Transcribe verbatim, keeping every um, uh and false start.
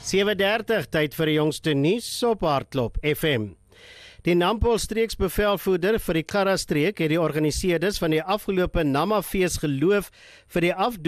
sewe dertig, tyd vir die jongste nuus op Hardklop F M. Die Nampo streeksbevelvoerder vir die Karra streek het die organiseerders van die afgelope Namma fees geloof vir die afdoen